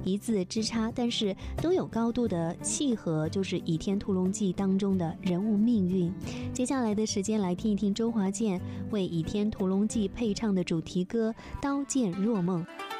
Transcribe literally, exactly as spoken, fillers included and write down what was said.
一字之差，但是都有高度的契合，就是《倚天屠龙记》当中的人物命运。接下来的时间来听一听周华健为《倚天屠龙记》配唱的主题歌《刀剑若梦》。